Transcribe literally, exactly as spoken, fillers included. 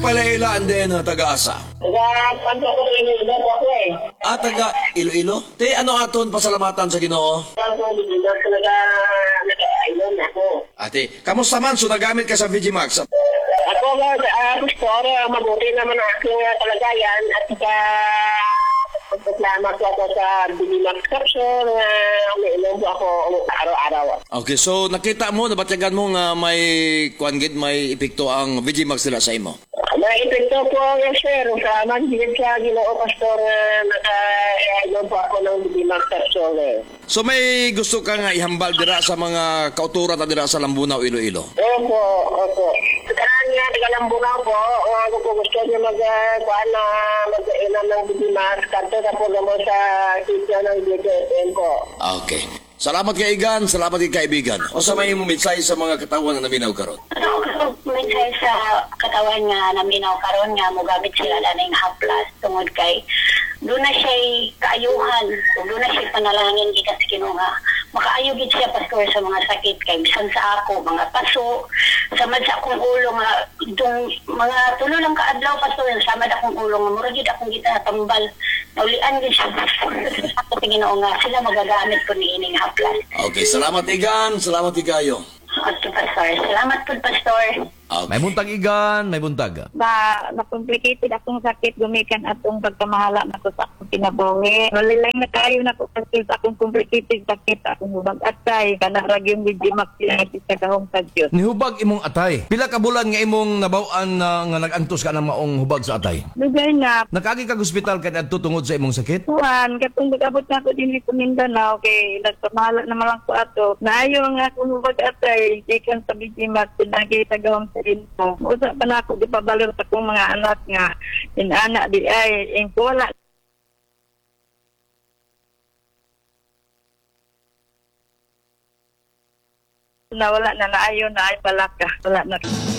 Palaila and then uh, taga-asa. Taga-panto ko rin yung iba ako eh. Ah, taga Iloilo? Te, ano aton pasalamatan sa Ginoo? Ako, hindi na talaga nag-ailan ako. Ate, kamusta man? So nagamit ka sa Vigimax? Ako nga, uh, pastor, uh, mabuti naman ang aking uh, kalagayan at saka pagpaslamat ko ako sa Vigimax capsule na uh, umiinom po ako araw-araw. Okay, so nakita mo, nabatyagan mo nga may kuangid, may epekto ang Vigimax nila sa imo? May epekto po nga sir, sa manhigit sa Ginoo pastor na uh, naka-inom po ako ng Vigimax capsule eh. So may gusto ka nga ihambal dira sa mga kauturan na dira sa Lambunaw, Iloilo? Opo, opo. Karaan nga, taga-Lambunaw po, uh, kung gusto niyo mag-kuhan na mag-inom ng Vigimax, kanto na po naman sa sityo ng D J S M po. Okay. Salamat kay Igan, salamat kay kaibigan. O sa may mumitsay sa mga katawan na naminaw karon? Ano minsan sa katawan nga naminaw karon nga mogamit sila daning haplas tungod kay doon na siya kaayuhan, doon na siya panalangin gikan sa Ginoo nga makaayo gid siya pastor sa mga sakit kay bisan sa ako mga paso samad sa akong ulo nga itong mga tulo lang ka adlaw pastor samad akong ulo nga mura gid akong gitatambal naulian gid siya ako Ginoo nga sila magagamit ko ni ining haplas. Okay, salamat Igan, salamat ikayo. Okay, pastor. Salamat po, pastor. Okay. May buntag Igan, may buntag. Ba, na-complicated akong sakit, gumikan atong pagkamahala na ko sa akong kinabuhi. Malilay na kayo na ko kasi sa akong complicated sakit, akong hubag atay, kanarag yung Vigimax yung sa kahong sa Diyos. Nihubag imong atay. Pila ka bulan nga imong nabaw-an na nga nagantos ka ng maong hubag sa atay? Lugay na, Nakagi ka hospital ka na tungod sa imong sakit? Juan, katong mag-abot na ako din sa Mindanao, kay nagpamahala na malang ko ato. Naayo nga akong hubag atay, ikan sa Vigimax, pinagay tagawang sa rinto. Usa pa na ako, di pa balor sa kong mga anak nga, inanak di ay, yung wala. Na wala na naayo na ay palaka. Wala na.